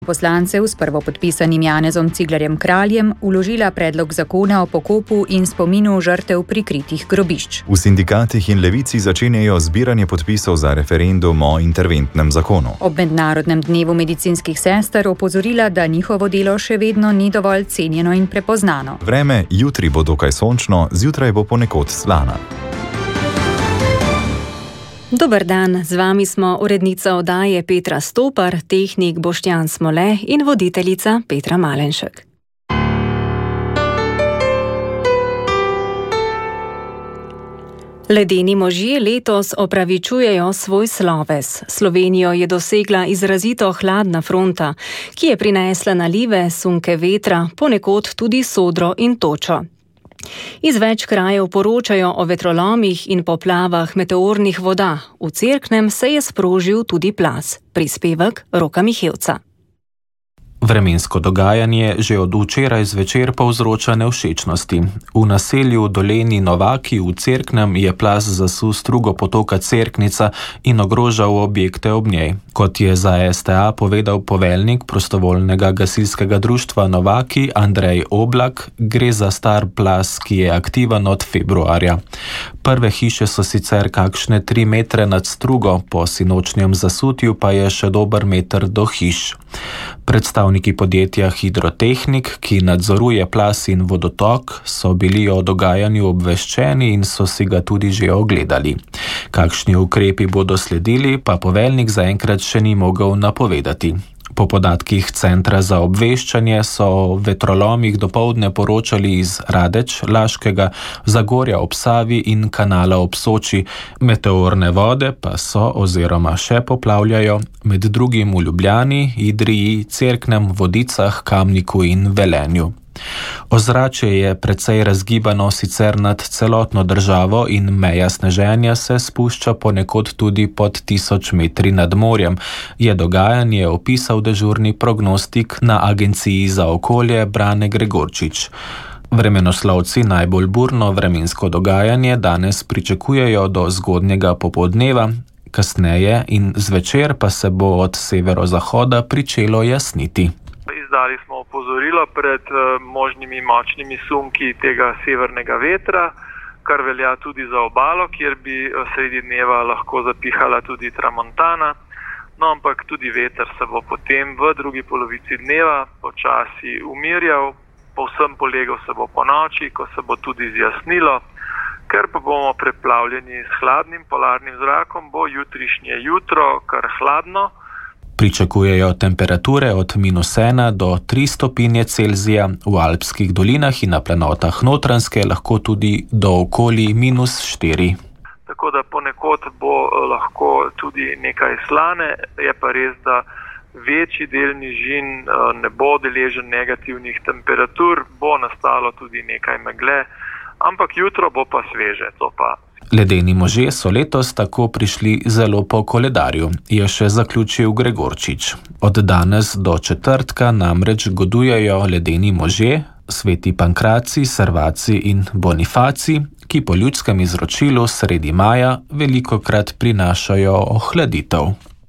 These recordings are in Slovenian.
Poslancev s prvopodpisanim Janezom Ciglerjem Kraljem vložila predlog zakona o pokopu in spominu žrtev prikritih grobišč. V sindikatih in levici začenjajo zbiranje podpisov za referendum o interventnem zakonu. Ob mednarodnem dnevu medicinskih sester opozorila, da njihovo delo še vedno ni dovolj cenjeno in prepoznano. Vreme jutri bo dokaj sončno, zjutraj bo ponekod slana. Dober dan, z vami smo urednica oddaje Petra Stopar, tehnik Boštjan Smole in voditeljica Petra Malenšek. Ledeni možje letos opravičujejo svoj sloves. Slovenijo je dosegla izrazito hladna fronta, ki je prinesla nalive, sunke vetra, ponekod tudi sodro in točo. Iz več krajev poročajo o vetrolomih in poplavah meteornih voda. V Cerknem se je sprožil tudi plaz. Prispevek Roka Mihevca. Vremensko dogajanje že od včeraj zvečer povzroča nevšečnosti. V naselju Dolenji Novaki v Cerknem je plaz zasul strugo potoka Cerknica in ogrožal objekte ob njej. Kot je za STA povedal poveljnik prostovoljnega gasilskega društva Novaki Andrej Oblak, gre za star plaz, ki je aktiven od februarja. Prve hiše so sicer kakšne 3 metre nad strugo, po sinočnjem zasutju pa je še dober meter do hiš. Predstavniki podjetja Hidrotehnik, ki nadzoruje plaz in vodotok, so bili o dogajanju obveščeni in so si ga tudi že ogledali. Kakšni ukrepi bodo sledili, pa poveljnik zaenkrat še ni mogel napovedati. Po podatkih Centra za obveščanje so o vetrolomih dopoldne poročali iz Radeč, Laškega, Zagorja ob Savi in Kanala ob Soči. Meteorne vode pa so oziroma še poplavljajo med drugim v Ljubljani, Idriji, Cerknem, Vodicah, Kamniku in Velenju. Ozračje je precej razgibano sicer nad celotno državo in meja sneženja se spušča ponekod tudi pod 1000 metri nad morjem, je dogajanje opisal dežurni prognostik na Agenciji za okolje Brane Gregorčič. Vremenoslovci najbolj burno vremensko dogajanje danes pričakujejo do zgodnjega popoldneva, kasneje in zvečer pa se bo od severozahoda pričelo jasniti. Izdali smo opozorilo pred možnimi močnimi sunki tega severnega vetra, kar velja tudi za obalo, kjer bi sredi dneva lahko zapihala tudi tramontana. No, ampak tudi veter se bo potem v drugi polovici dneva počasi umirjal, povsem polegel se bo po noči, ko se bo tudi zjasnilo. Ker pa bomo preplavljeni s hladnim polarnim zrakom, bo jutrišnje jutro kar hladno. Pričakujejo temperature od -1 do 3 stopinje Celzija, v alpskih dolinah in na planotah Notranjske lahko tudi do okoli -4. Tako da ponekod bo lahko tudi nekaj slane, je pa res, da večji del nižin ne bo deležen negativnih temperatur, bo nastalo tudi nekaj megle, ampak jutro bo pa sveže, to pa. Ledeni možje so letos tako prišli zelo po koledarju, je še zaključil Gregorčič. Od danes do četrtka namreč godujejo ledeni možje, sveti Pankraci, Servaci in Bonifaci, ki po ljudskem izročilu sredi maja velikokrat prinašajo ohladitev.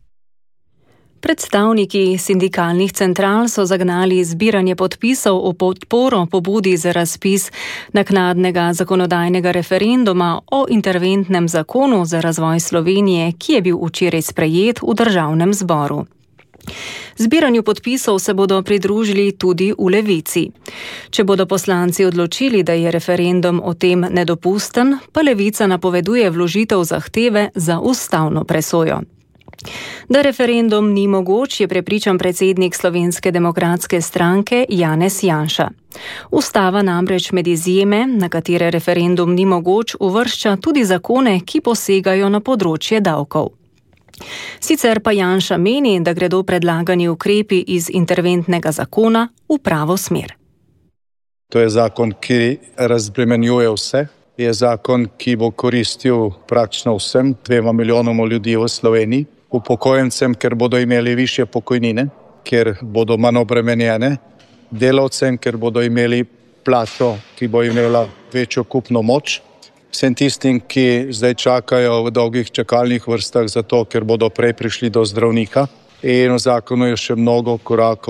Predstavniki sindikalnih central so zagnali zbiranje podpisov v podporo pobudi za razpis naknadnega zakonodajnega referenduma o interventnem zakonu za razvoj Slovenije, ki je bil včeraj sprejet v Državnem zboru. Zbiranju podpisov se bodo pridružili tudi v Levici. Če bodo poslanci odločili, da je referendum o tem nedopusten, pa Levica napoveduje vložitev zahteve za ustavno presojo. Da referendum ni mogoč, je prepričan predsednik Slovenske demokratske stranke Janez Janša. Ustava namreč med izjeme, na katere referendum ni mogoč, uvršča tudi zakone, ki posegajo na področje davkov. Sicer pa Janša meni, da gredo predlagani ukrepi iz interventnega zakona v pravo smer. To je zakon, ki razbremenjuje vse. Je zakon, ki bo koristil praktično vsem 2 milijonom ljudi v Sloveniji. Upokojencem, ker bodo imeli višje pokojnine, ker bodo manj obremenjene, delavcem, ker bodo imeli plačo, ki bo imela večjo kupno moč, vsem tistim, ki zdaj čakajo v dolgih čakalnih vrstah zato, ker bodo prej prišli do zdravnika. In v zakonu je še mnogo korakov